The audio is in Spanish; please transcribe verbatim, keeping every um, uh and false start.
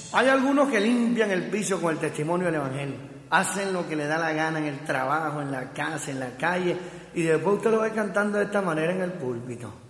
Hay algunos que limpian el piso con el testimonio del Evangelio. Hacen lo que le da la gana en el trabajo, en la casa, en la calle, y después usted lo ve cantando de esta manera en el púlpito.